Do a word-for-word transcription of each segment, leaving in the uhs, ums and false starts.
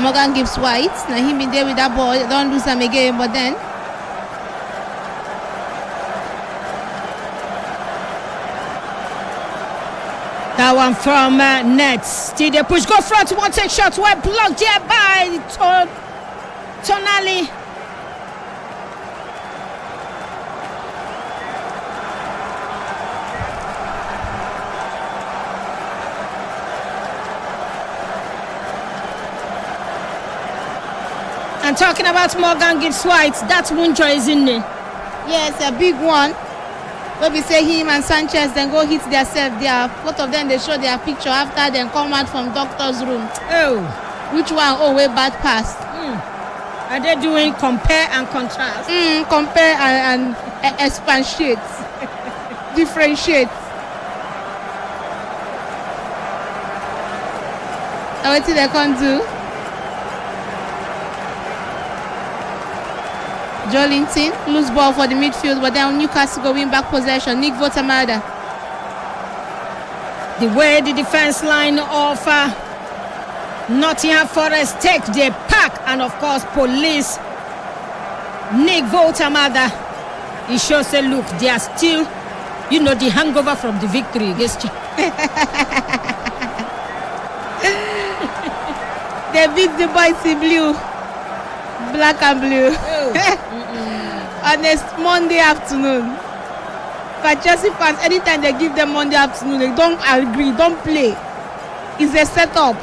Morgan Gibbs White. Now he been there with that ball. Don't lose him again, but then that one from uh, Nets. Still they push, go front, one take shot, well blocked here by Ton Tonali. And talking about Morgan Gibbs White, that Muncho is in there. yes, a big one. But we say him and Sanchez then go hit themselves there. Both of them they show their picture after then come out from doctor's room. Oh, Which one? Oh, way bad pass. mm. Are they doing compare and contrast? Mm, compare and, and uh, expatiate, differentiate. And what they can do? Jolinton lose ball for the midfield, but then Newcastle go win back possession. Nick Votamada. The way the defense line of uh, Nottingham Forest take the pack and of course police Nick Votamada. It shows a look, they are still, you know, the hangover from the victory against you. They beat the boys in blue, black and blue. Oh. On a Monday afternoon. For Chelsea fans, anytime they give them Monday afternoon, they don't agree, don't play. It's a setup.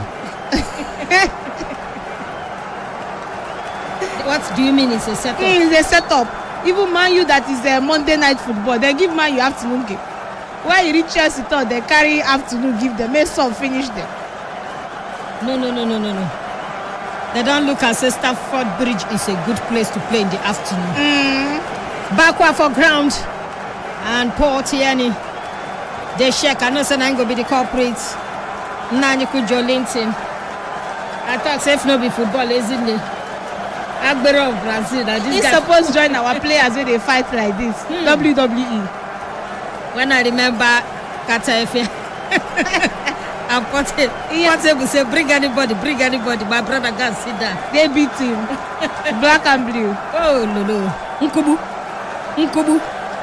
What do you mean it's a setup? Mm, it's a setup. Even Man U that is a Monday night football, they give Man U afternoon game. Why you reach Chelsea thought they carry afternoon, give them, make some finish them. No, no, no, no, no, no. They don't look as if Stamford Bridge is a good place to play in the afternoon. Mm. Backward for ground. And Paul Tierney. They check. I know say I'm going to be the culprits. Nanyuku Jolinton. I thought safe no be football, isn't it? Agbero of Brazil. He's supposed to join our players when they fight like this. Hmm. W W E. When I remember Kata Efe. And Portable yeah. say, bring anybody, bring anybody. My brother can't sit down. They beat him. Black and blue. Oh, no, no. Nkubu. Nkubu.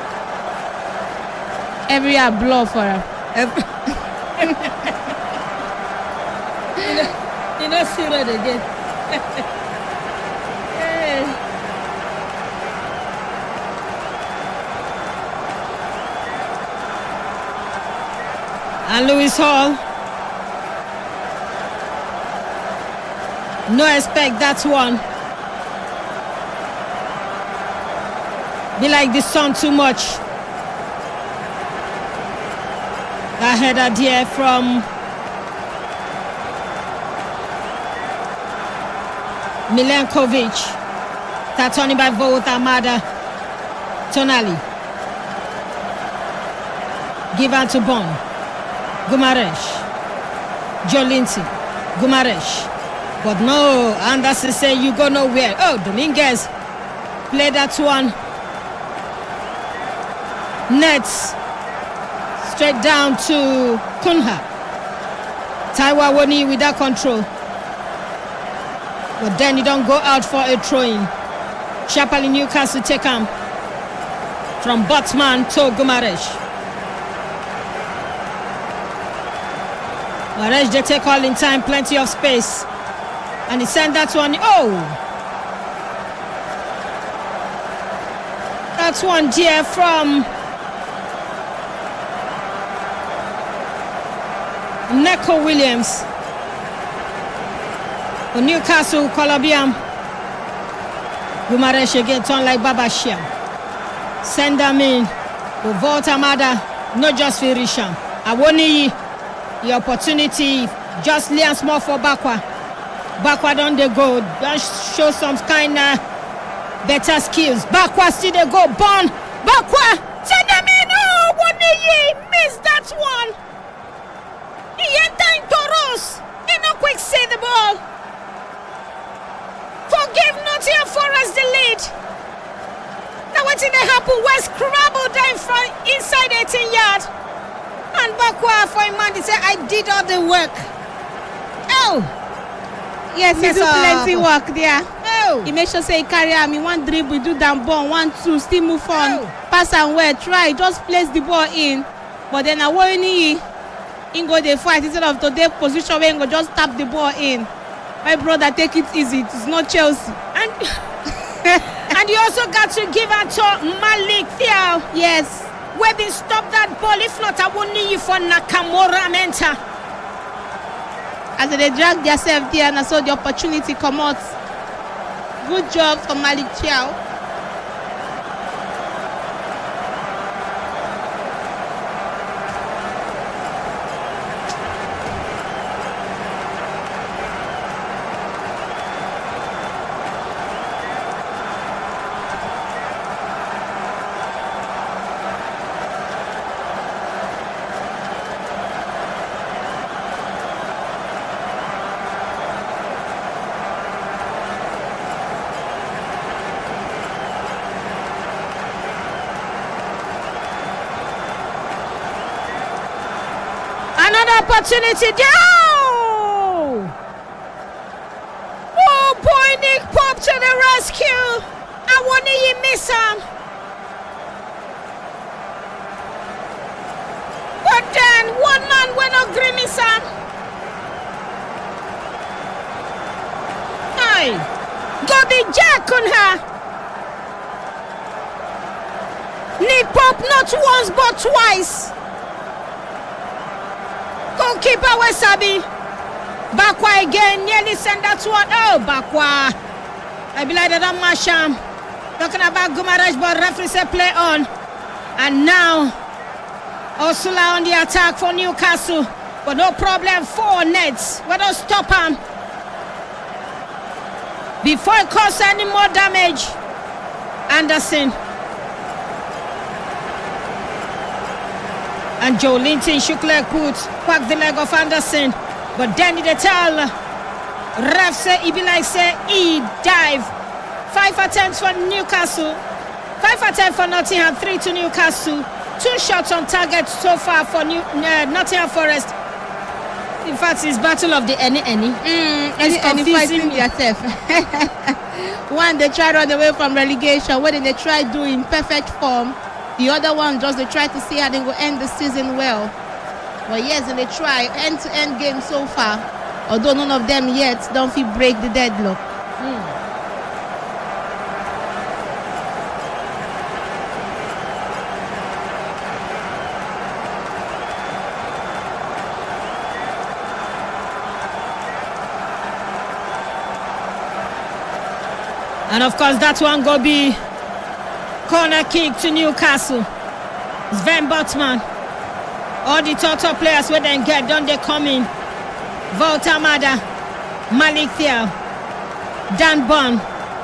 Every year blow for her. Every... you know, you know, see it again. And Lewis Hall. No expect that one. Be like the sun too much. That header there from Milenkovic. Tatoni by Votamada. Tonali. Given to Bon. Gumaresh. Jolinton. Gumaresh. But no, Anderson say you go nowhere. Oh, Dominguez play that one. Nets straight down to Kunha. Taiwa Woni with that control. But then you don't go out for a throw-in. Chappell Newcastle take him from Botman to Gumaresh. Gumaresh they take all in time, plenty of space. And he sent that one. Oh! That's one dear from Neco Williams. For Newcastle, Colombian. Gumaresh again, turn like Babashia. Send them in. For Votamada, not just for Risham. Awoni, the opportunity, just Liam Small for Bakwa. Backward on the go, don't show some kind of better skills. Backward still they go, Bon, backward, send them in. Oh, Woniyi missed that one. He entered in Toros. He no quick see the ball. Forgive Nottingham Forest the lead. Now what did they happen? West scrambled down from inside eighteen yard. And backward for him man, he said, I did all the work. Oh. Yes, he do plenty work there. Oh. He make sure say he carry am, he wan dribble, he do down ball, one, two, still move on. Oh. Pass am well, try, just place the ball in. But then Awoniyi, he go dey fight instead of to dey position where he go just tap the ball in. My brother, take it easy, it's not Chelsea. And and you also got to give it to Malik Thiaw. Yes. Where they stop that ball, if not Awoniyi for Nakamura Menta. As they drag themselves there and so the opportunity come out. Good job for Malik Thiaw. Another opportunity. Oh! Oh boy, Nick Pope to the rescue. Awoniyi miss him. But then one man went on grimace him. Hey, got the jack on her. Nick Pope not once but twice. Goalkeeper Wesabi. Bakwa again, nearly send that one. Oh, Bakwa. I be like they don't mash him. Talking about Gumaraj, but referee say play on. And now, Osula on the attack for Newcastle. But no problem, four nets. We don't stop him. Before it causes any more damage. Anderson. And Joe Linton shook leg put, whacked the leg of Anderson. But then they tell ref say he be like say he dive. Five attempts for Newcastle. Five attempts for Nottingham, three to Newcastle. Two shots on target so far for New, uh, Nottingham Forest. In fact, it's battle of the any any. Mm, any any fighting yourself. One they try run away from relegation. When they try doing perfect form. The other one just they try to see how they will end the season well. But yes, and they try end-to-end game so far. Although none of them yet don't feel break the deadlock. Mm. And of course that one go be corner kick to Newcastle. Sven Botman. All the total players where they get done they come in. Volta Mada, Malik Thiaw, Dan Bond.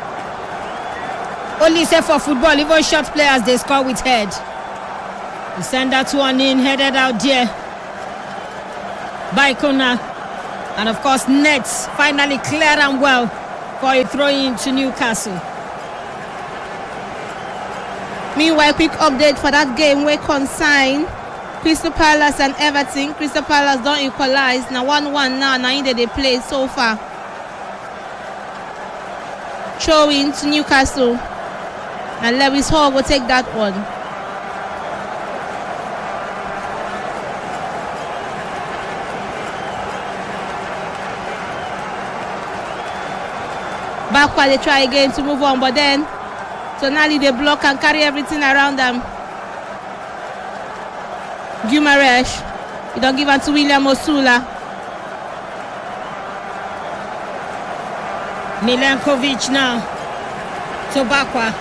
Only say for football, even short players they score with head. We send that one in, headed out there by Kona. And of course nets finally clear and well for a throw in to Newcastle. Meanwhile, quick update for that game where consign Crystal Palace and Everton. Crystal Palace don't equalize. Now one one now. Now in they play so far. Showing to Newcastle. And Lewis Hall will take that one. Back while they try again to move on, but then Tonali they block and carry everything around them. Gumaresh, he don't give it to William Osula. Milenkovic now to Bakwa.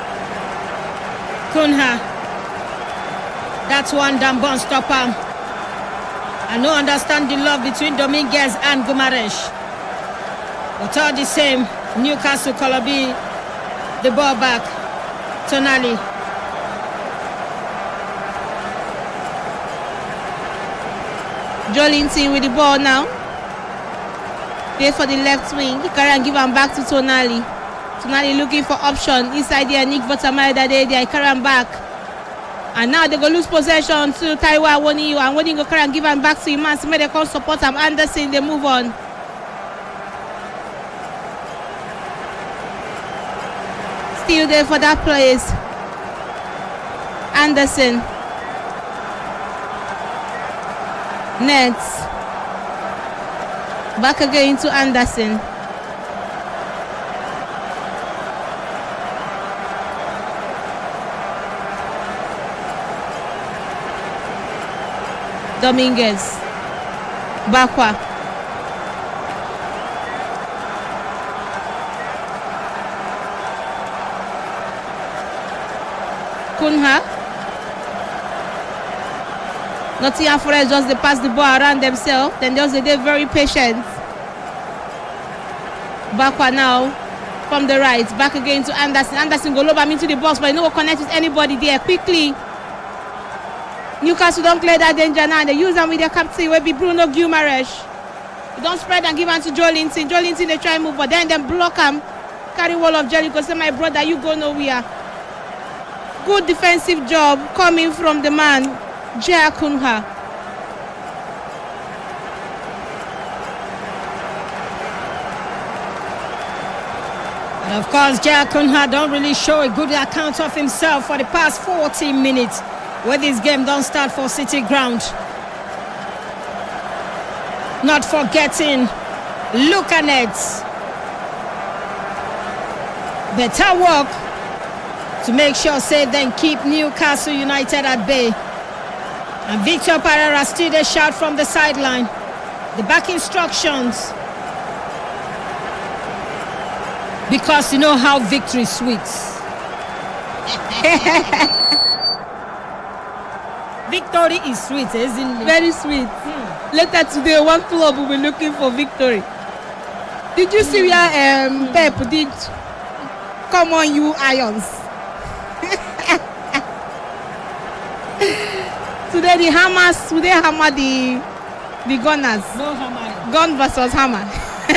Kunha. That's one Dambon stop him. I don't understand the love between Dominguez and Gumaresh. But all the same, Newcastle Colobi the ball back. Tonali. Jolinton with the ball now. There for the left wing. He carry and give him back to Tonali. Tonali looking for option inside there. Nick Votamada there. They carry him back. And now they go lose possession to Taiwo Awoniyi. And when he go carry and give him back to Iman, so they come support him. Anderson, they move on. Still there for that place. Anderson. Nets. Back again to Anderson. Dominguez. Bakwa. Cunha. Nottingham Forest just they pass the ball around themselves. Then just they very patient. Bakwa now from the right. Back again to Anderson. Anderson go over into the box, but he no connect with anybody there. Quickly. Newcastle don't clear that danger now. They use them with their captain, will be Bruno Guimaraes. They don't spread and give them to Joelinton. Joelinton they try and move, but then they block him. Carry wall of Jericho. Say, my brother, you go nowhere. Good defensive job coming from the man, Jaya Cunha. And of course, Jaya Cunha don't really show a good account of himself for the past fourteen minutes. Where this game don't start for City Ground. Not forgetting Luca Nets. Better work to make sure say then keep Newcastle United at bay. And Victor Pereira still a shout from the sideline. The back instructions. Because you know how victory sweets. Victory is sweet, isn't it? Very sweet. Mm. Later today, one club will be looking for victory. Did you see where um, mm. Pep did? Come on, you Irons. Today the Hammers, today hammer the the Gunners. No hammer. Gun versus hammer.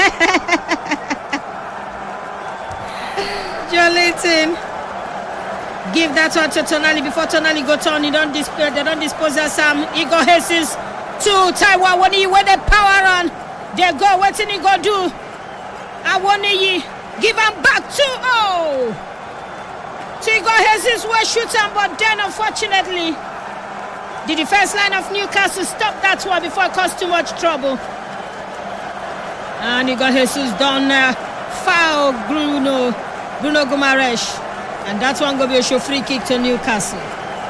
Joelinton. Give that one to Tonali before Tonali go turn. He don't dispose. They don't dispose of Sam. Igor Jesus to Taiwan. When he where the power on, they go. What did he go do? I want to give him back to oh. To Igor Jesus were shooting, but then unfortunately, the defense line of Newcastle stopped that one before it caused too much trouble. And Igor Jesus done uh, foul Bruno Bruno Guimaraes. And that one going to be a show free kick to Newcastle.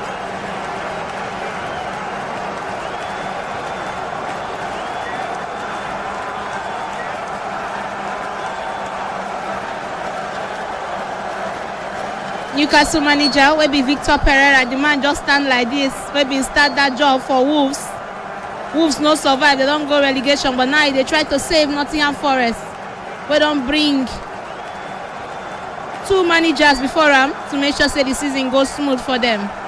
Newcastle manager will be Victor Pereira. The man just stand like this. Maybe start that job for Wolves. Wolves no survive. They don't go relegation, but now they try to save Nottingham Forest. We don't bring two managers before them to make sure say the season goes smooth for them.